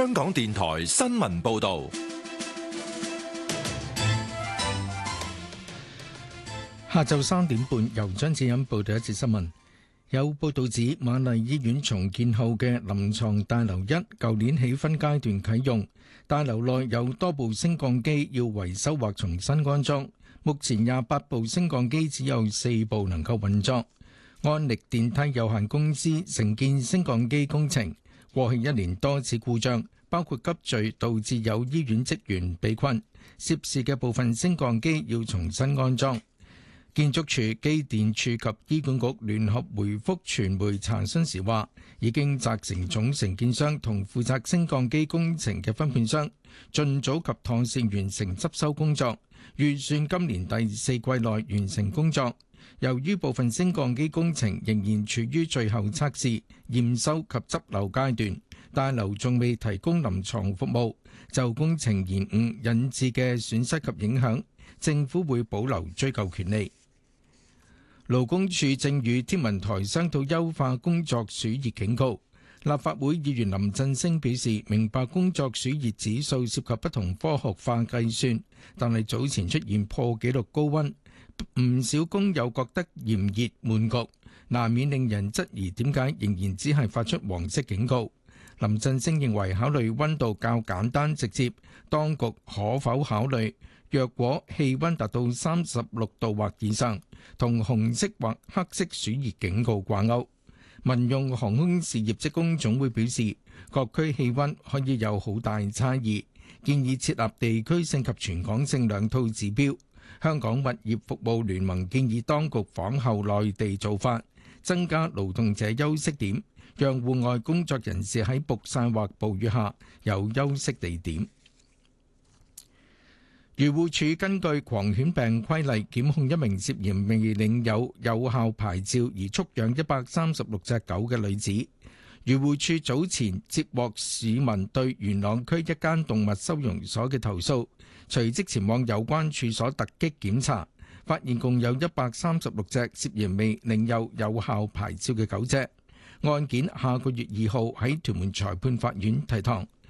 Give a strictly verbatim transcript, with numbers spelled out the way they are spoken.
香港電台新聞報道。 下晝三點半，由張志欣報道一節新聞。有報道指，瑪麗醫院重建後嘅臨床大樓一，舊年起分階段啟用。大樓內有多部升降機要維修或重新安裝。目前廿八部升降機只有四部能夠運作。安力電梯有限公司承建升降機工程，過去一年多次故障，包括急墜導致有醫院職員被困，涉事嘅部分升降機要重新安裝。建築署、機電署及醫管局聯合回覆傳媒查詢時話，已經責成總承建商同負責升降機工程嘅分判商，盡早及妥善完成執修工作，預算今年第四季內完成工作。由於部分升降機工程仍然處於最後測試、驗收及執漏階段，大樓仲未提供臨床服務，就工程延誤引致嘅損失及影響，政府會保留追究權利。勞工處正與天文台商討優化工作暑熱警告。立法會議員林振昇表示，明白工作暑熱指數涉及不同科學化計算，但係早前出現破紀錄高溫，唔少工友覺得炎熱悶焗，難免令人質疑點解仍然只係發出黃色警告。林振昇認為考慮溫度較簡單直接，當局可否考慮若果氣溫達到三十六度或以上，同紅色或黑色暑熱警告掛鈎。民用航空事業職工總會表示，各區氣溫可以有好大差異，建議設立地區性及全港性兩套指標。香港物業服務聯盟建議當局仿效內地做法，增加勞動者休息點，讓戶外工作人士喺曝曬或暴雨下有休息地點。漁護署根據狂犬病規例檢控一名涉嫌未領有有效牌照而畜養一百三十六隻狗嘅女子。漁護署早前接獲市民對元朗區一間動物收容所嘅投訴，隨即前往有關處所突擊檢查，發現共有一百三十六隻涉嫌未領有有效牌照嘅狗隻。案件下個月二號喺屯門裁判法院提堂。